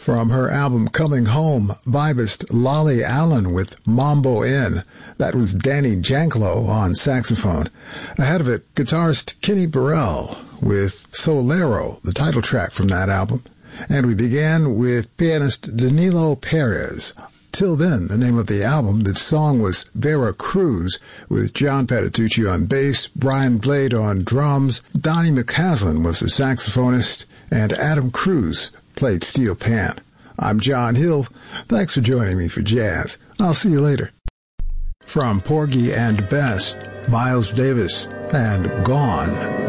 From her album Coming Home, vibist Lolly Allen with Mambo In. That was Danny Janklow on saxophone. Ahead of it, guitarist Kenny Burrell with Solero, the title track from that album. And we began with pianist Danilo Perez. Till Then, the name of the album. The song was Vera Cruz, with John Patitucci on bass, Brian Blade on drums, Donnie McCaslin was the saxophonist, and Adam Cruz played steel pan. I'm John Hill. Thanks for joining me for jazz. I'll see you later. From Porgy and Bess, Miles Davis, and Gone.